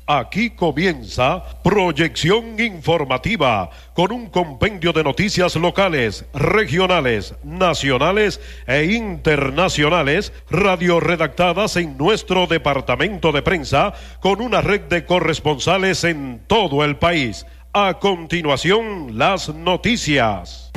Aquí comienza Proyección Informativa, con un compendio de noticias locales, regionales, nacionales e internacionales, radioredactadas en nuestro departamento de prensa, con una red de corresponsales en todo el país. A continuación, las noticias.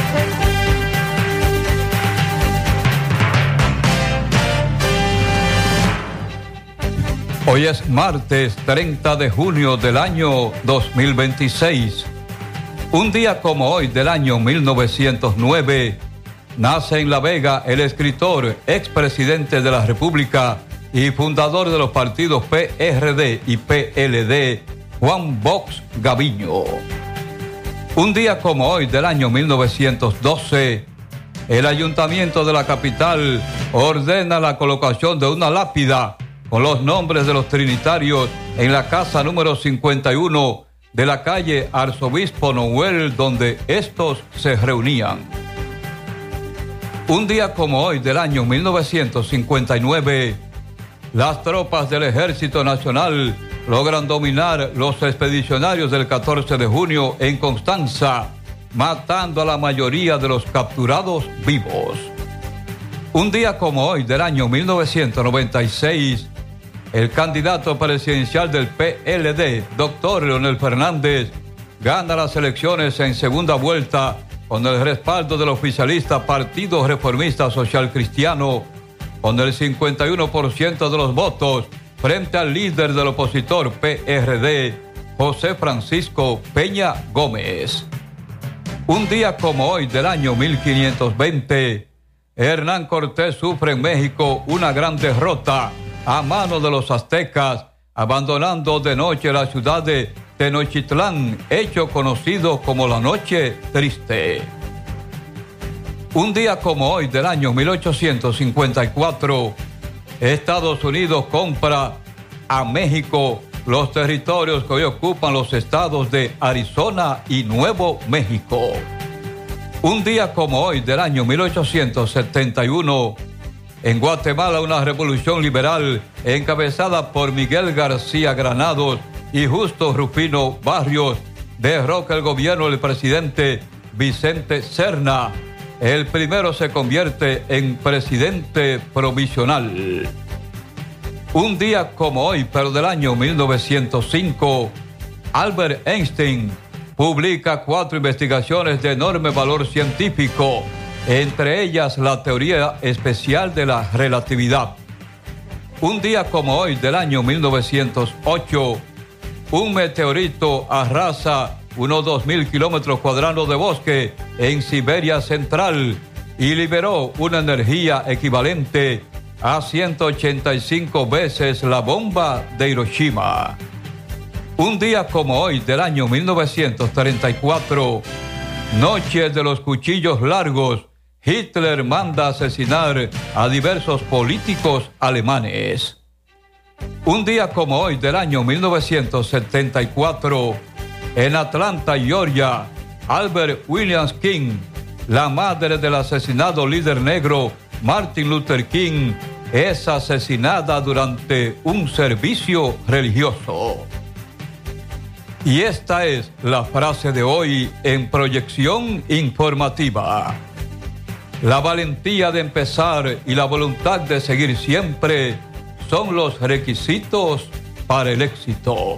Hoy es martes 30 de junio del año 2026. Un día como hoy del año 1909, nace en La Vega el escritor, expresidente de la República y fundador de los partidos PRD y PLD, Juan Bosch Gaviño. Un día como hoy del año 1912, el ayuntamiento de la capital ordena la colocación de una lápida con los nombres de los trinitarios en la casa número 51 de la calle Arzobispo Noel, donde estos se reunían. Un día como hoy del año 1959, las tropas del Ejército Nacional logran dominar los expedicionarios del 14 de junio en Constanza, matando a la mayoría de los capturados vivos. Un día como hoy del año 1996, el candidato presidencial del PLD, doctor Leonel Fernández, gana las elecciones en segunda vuelta con el respaldo del oficialista Partido Reformista Social Cristiano, con el 51% de los votos frente al líder del opositor PRD, José Francisco Peña Gómez. Un día como hoy del año 1520, Hernán Cortés sufre en México una gran derrota a mano de los aztecas, abandonando de noche la ciudad de Tenochtitlán, hecho conocido como la Noche Triste. Un día como hoy del año 1854, Estados Unidos compra a México los territorios que hoy ocupan los estados de Arizona y Nuevo México. Un día como hoy del año 1871, en Guatemala, una revolución liberal encabezada por Miguel García Granados y Justo Rufino Barrios derroca el gobierno del presidente Vicente Serna. El primero se convierte en presidente provisional. Un día como hoy, pero del año 1905, Albert Einstein publica 4 investigaciones de enorme valor científico, entre ellas la teoría especial de la relatividad. Un día como hoy del año 1908, un meteorito arrasa unos 2.000 kilómetros cuadrados de bosque en Siberia Central y liberó una energía equivalente a 185 veces la bomba de Hiroshima. Un día como hoy del año 1934, Noche de los Cuchillos Largos, Hitler manda asesinar a diversos políticos alemanes. Un día como hoy del año 1974, en Atlanta, Georgia, Albert Williams King, la madre del asesinado líder negro Martin Luther King, es asesinada durante un servicio religioso. Y esta es la frase de hoy en Proyección Informativa. La valentía de empezar y la voluntad de seguir siempre son los requisitos para el éxito.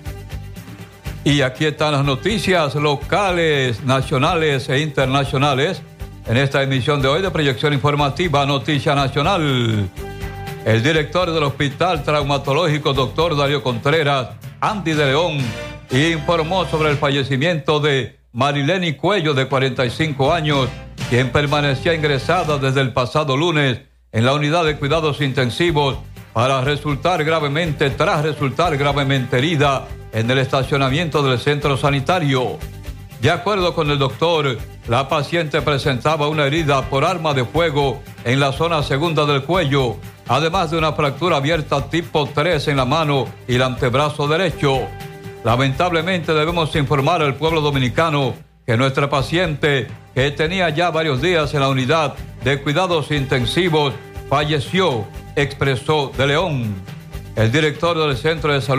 Y aquí están las noticias locales, nacionales e internacionales en esta emisión de hoy de Proyección Informativa Noticia Nacional. El director del Hospital Traumatológico, doctor Darío Contreras, Andy de León, informó sobre el fallecimiento de Marileni Cuello, de 45 años, quien permanecía ingresada desde el pasado lunes en la unidad de cuidados intensivos tras resultar gravemente herida en el estacionamiento del centro sanitario. De acuerdo con el doctor, la paciente presentaba una herida por arma de fuego en la zona segunda del cuello, además de una fractura abierta tipo 3 en la mano y el antebrazo derecho. Lamentablemente debemos informar al pueblo dominicano que nuestra paciente, que tenía ya varios días en la unidad de cuidados intensivos, falleció, expresó de León. El director del Centro de Salud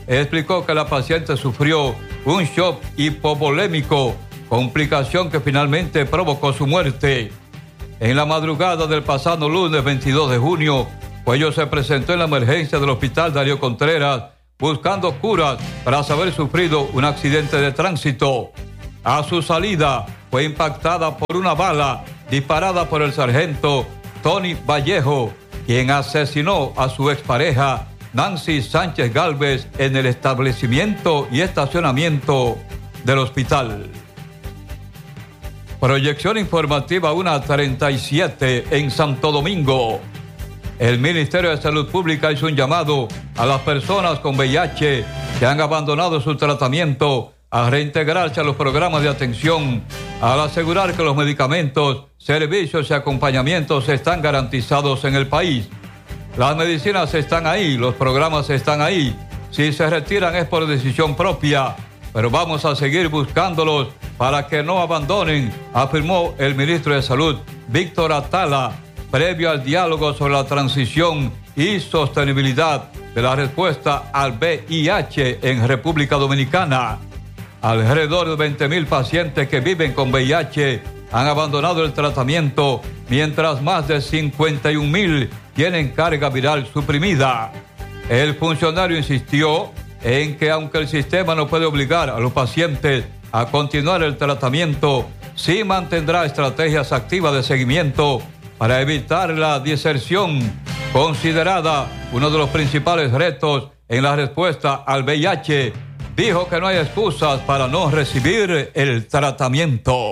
explicó que la paciente sufrió un shock hipovolémico, complicación que finalmente provocó su muerte. En la madrugada del pasado lunes 22 de junio, Cuello se presentó en la emergencia del Hospital Darío Contreras buscando curas tras haber sufrido un accidente de tránsito. A su salida fue impactada por una bala disparada por el sargento Tony Vallejo, quien asesinó a su expareja Nancy Sánchez Gálvez en el establecimiento y estacionamiento del hospital. Proyección informativa 1:37 en Santo Domingo. El Ministerio de Salud Pública hizo un llamado a las personas con VIH que han abandonado su tratamiento a reintegrarse a los programas de atención, al asegurar que los medicamentos, servicios y acompañamientos están garantizados en el país. Las medicinas están ahí, los programas están ahí. Si se retiran es por decisión propia, pero vamos a seguir buscándolos para que no abandonen, afirmó el ministro de Salud, Víctor Atala, previo al diálogo sobre la transición y sostenibilidad de la respuesta al VIH en República Dominicana. Alrededor de 20,000 pacientes que viven con VIH han abandonado el tratamiento, mientras más de 51,000 tienen carga viral suprimida. El funcionario insistió en que aunque el sistema no puede obligar a los pacientes a continuar el tratamiento, sí mantendrá estrategias activas de seguimiento para evitar la deserción, considerada uno de los principales retos en la respuesta al VIH. Dijo que no hay excusas para no recibir el tratamiento.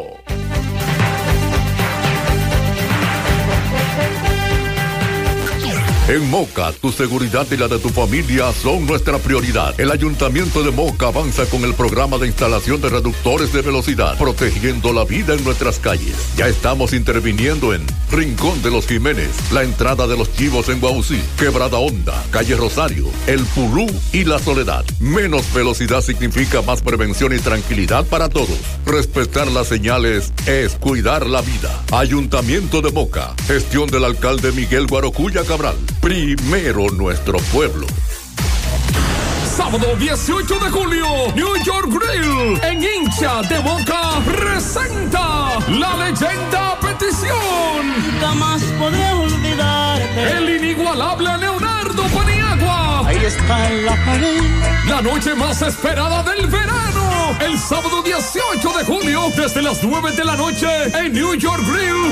En Moca, tu seguridad y la de tu familia son nuestra prioridad. El Ayuntamiento de Moca avanza con el programa de instalación de reductores de velocidad, protegiendo la vida en nuestras calles. Ya estamos interviniendo en Rincón de los Jiménez, la entrada de los Chivos en Guausí, Quebrada Honda, Calle Rosario, El Pulú y La Soledad. Menos velocidad significa más prevención y tranquilidad para todos. Respetar las señales es cuidar la vida. Ayuntamiento de Moca, gestión del alcalde Miguel Guarocuya Cabral. Primero nuestro pueblo. Sábado 18 de julio, New York Grill, en Hincha de Moca, presenta La Leyenda Petición. Nunca más podré olvidarte. El inigualable Leonardo Paniagua. Ahí está en la pared. La noche más esperada del verano. El sábado 18 de julio, desde las 9 de la noche, en New York Grill,